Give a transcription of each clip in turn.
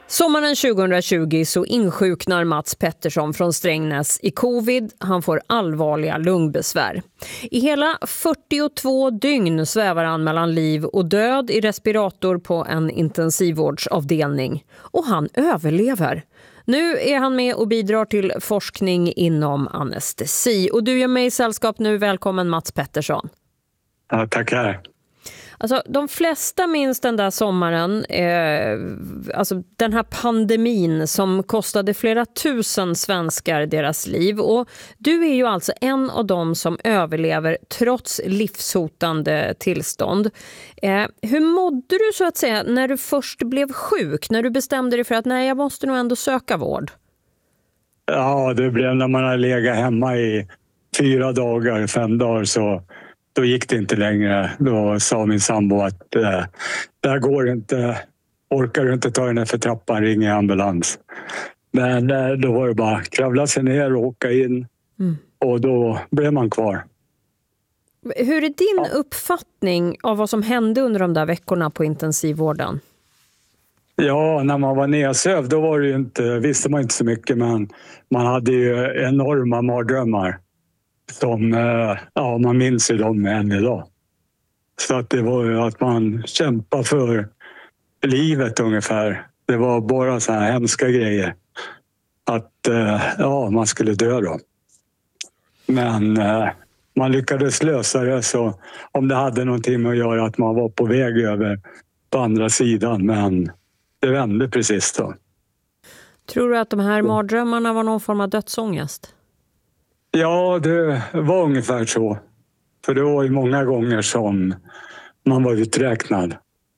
Sommaren 2020 så insjuknar Mats Pettersson från Strängnäs i covid. Han får allvarliga lungbesvär. I hela 42 dygn svävar han mellan liv och död i respirator på en intensivvårdsavdelning. Och han överlever. Nu är han med och bidrar till forskning inom anestesi. Och du gör mig i sällskap nu. Välkommen Mats Pettersson. Ja, tackar. Alltså, de flesta minns den där sommaren, alltså den här pandemin som kostade flera tusen svenskar deras liv. Och du är ju alltså en av dem som överlever trots livshotande tillstånd. Hur mådde du så att säga när du först blev sjuk? När du bestämde dig för att nej, jag måste nog ändå söka vård? Ja, det blev när man har legat hemma i 4 dagar, 5 dagar så... Då gick det inte längre. Då sa min sambo att det här går inte. Orkar du inte ta henne för trappan, ringa ambulans. Men då var det bara kravla sig ner och åka in. Och då blev man kvar. Hur är din uppfattning av vad som hände under de där veckorna på intensivvården? Ja, när man var nedsövd då var det ju inte, visste man inte så mycket. Men man hade ju enorma mardrömmar. Som, ja, man minns ju dem än idag. Så att det var ju att man kämpade för livet ungefär. Det var bara så här hemska grejer. Att ja, man skulle dö då. Men man lyckades lösa det, så om det hade någonting med att göra att man var på väg över på andra sidan. Men det vände precis då. Tror du att de här mardrömmarna var någon form av dödsångest? Ja, det var ungefär så. För det var ju många gånger som man var uträknad.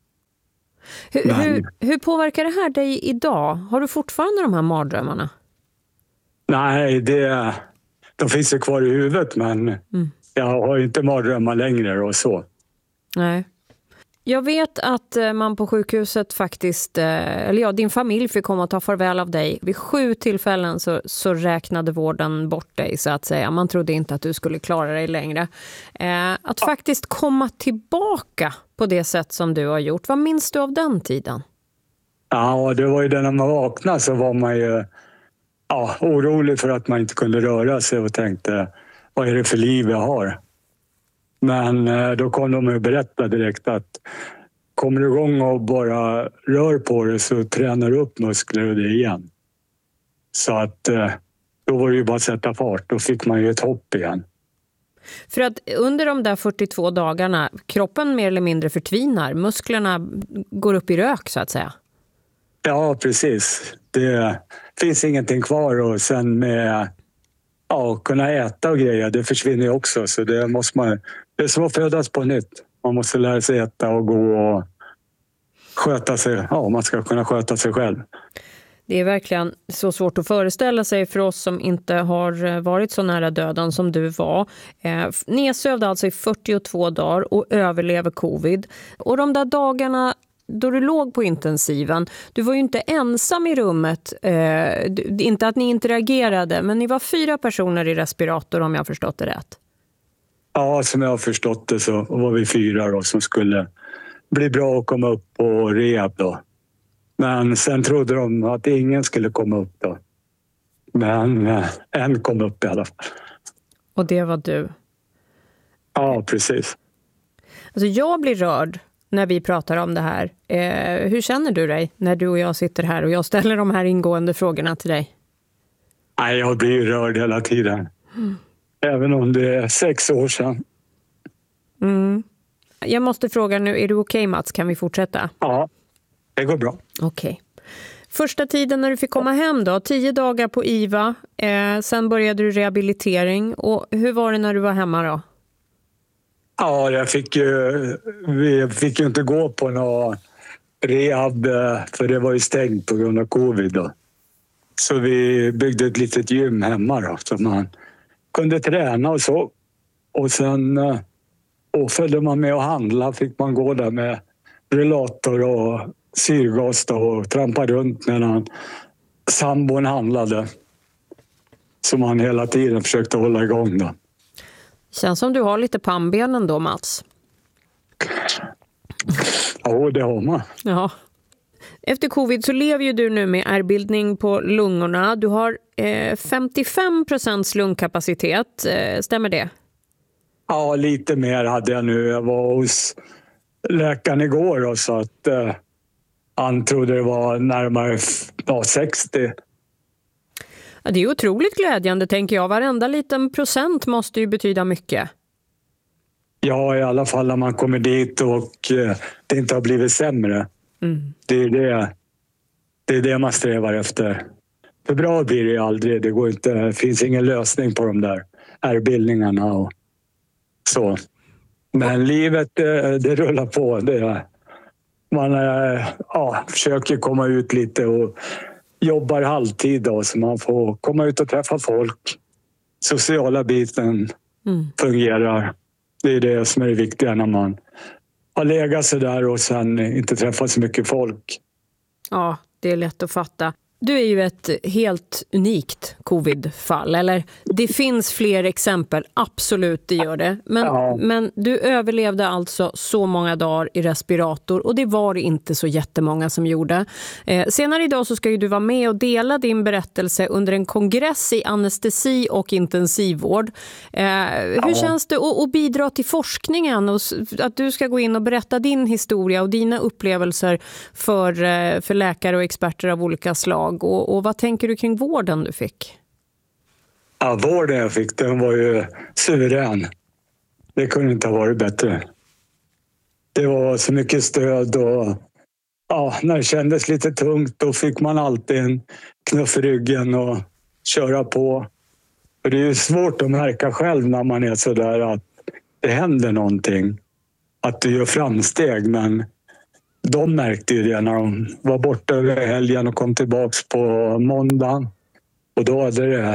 Hur påverkar det här dig idag? Har du fortfarande de här mardrömmarna? Nej, de finns ju kvar i huvudet, men jag har inte mardrömmar längre och så. Nej. Jag vet att man på sjukhuset faktiskt, eller ja, din familj fick komma och ta farväl av dig. Vid 7 tillfällen så räknade vården bort dig så att säga. Man trodde inte att du skulle klara dig längre. Att faktiskt komma tillbaka på det sätt som du har gjort. Vad minns du av den tiden? Ja, det var ju när man vaknade så var man ju orolig för att man inte kunde röra sig och tänkte, vad är det för liv jag har? Men då kom de och berätta direkt att kommer du igång och bara rör på det så tränar du upp muskler och det igen. Så att då var det ju bara att sätta fart. Då fick man ju ett hopp igen. För att under de där 42 dagarna, kroppen mer eller mindre förtvinar. Musklerna går upp i rök så att säga. Ja, precis. Det finns ingenting kvar och sen med kunna äta och grejer, det försvinner ju också. Så det är som att födas på nytt. Man måste lära sig äta och gå och sköta sig. Ja, man ska kunna sköta sig själv. Det är verkligen så svårt att föreställa sig för oss som inte har varit så nära döden som du var. Nedsövd alltså i 42 dagar och överlever covid. Och de där dagarna då du låg på intensiven, du var ju inte ensam i rummet. Inte att ni interagerade, men ni var 4 personer i respirator om jag har förstått det rätt. Ja, som jag har förstått det så var vi 4 då, som skulle bli bra att komma upp på rehab då. Men sen trodde de att ingen skulle komma upp då. Men en kom upp i alla fall. Och det var du? Ja, precis. Alltså jag blir rörd när vi pratar om det här. Hur känner du dig när du och jag sitter här och jag ställer de här ingående frågorna till dig? Nej, jag blir rörd hela tiden. Även om det är 6 år sedan. Jag måste fråga nu, är du okej Mats? Kan vi fortsätta? Ja, det går bra. Okej. Första tiden när du fick komma hem då, 10 dagar på IVA. Sen började du rehabilitering. Och hur var det när du var hemma då? Ja, vi fick ju inte gå på någon rehab för det var ju stängt på grund av covid då. Så vi byggde ett litet gym hemma då så man kunde träna och så. Och sen följde man med och handla, fick man gå där med relator och syrgas då, och trampa runt medan sambon handlade. Så man hela tiden försökte hålla igång då. Känns som du har lite pannbenen då, Mats. Ja, det har man. Ja. Efter covid så lever ju du nu med ärrbildning på lungorna. Du har 55% lungkapacitet, stämmer det? Ja, lite mer hade jag nu. Jag var hos läkaren igår och så att han trodde det var närmare 60. Ja, det är otroligt glädjande, tänker jag. Varenda liten procent måste ju betyda mycket. Ja, i alla fall när man kommer dit och det inte har blivit sämre. Mm. Det är det man strävar efter. För bra blir det aldrig. Det finns ingen lösning på de där ärrbildningarna och så. Men livet, det rullar på. Man försöker komma ut lite och jobbar halvtid då, så man får komma ut och träffa folk. Sociala biten fungerar. Det är det som är det viktiga när man har legat sig där och sen inte träffat så mycket folk. Ja, det är lätt att fatta. Du är ju ett helt unikt covid-fall, eller? Det finns fler exempel, absolut det gör det. Men du överlevde alltså så många dagar i respirator och det var det inte så jättemånga som gjorde. Senare idag så ska ju du vara med och dela din berättelse under en kongress i anestesi och intensivvård. Hur känns det att bidra till forskningen och att du ska gå in och berätta din historia och dina upplevelser för läkare och experter av olika slag? Och vad tänker du kring vården du fick? Ja, vården jag fick, den var ju suverän. Det kunde inte ha varit bättre. Det var så mycket stöd och när det kändes lite tungt då fick man alltid en knuff i ryggen och köra på. För det är ju svårt att märka själv när man är så där att det händer någonting. Att du gör framsteg, men de märkte ju det när de var borta över helgen och kom tillbaks på måndagen. Och då hade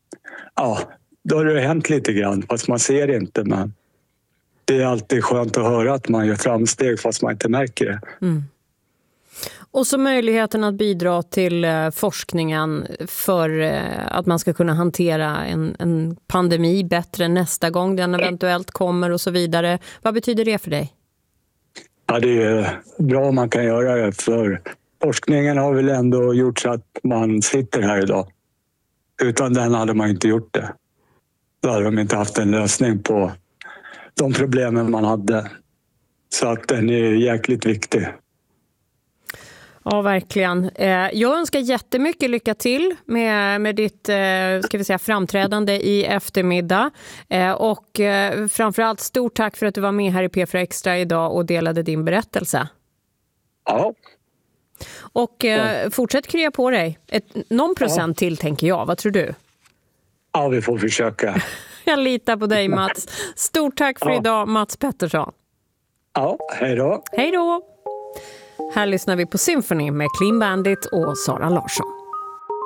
det hänt lite grann, fast man ser det inte. Men det är alltid skönt att höra att man gör framsteg fast man inte märker det. Mm. Och så möjligheten att bidra till forskningen för att man ska kunna hantera en pandemi bättre nästa gång den eventuellt kommer och så vidare. Vad betyder det för dig? Ja, det är bra om man kan göra det, för forskningen har väl ändå gjort så att man sitter här idag. Utan den hade man inte gjort det. Då hade de inte haft en lösning på de problemen man hade. Så att den är jäkligt viktig. Ja, verkligen. Jag önskar jättemycket lycka till med ditt framträdande i eftermiddag. Och framförallt stort tack för att du var med här i P4 Extra idag och delade din berättelse. Ja. Och fortsätt krya på dig. Någon procent till, tänker jag. Vad tror du? Ja, vi får försöka. Jag litar på dig, Mats. Stort tack för idag, Mats Pettersson. Ja, hej då. Hej då. Här lyssnar vi på Symphony med Clean Bandit och Sara Larsson.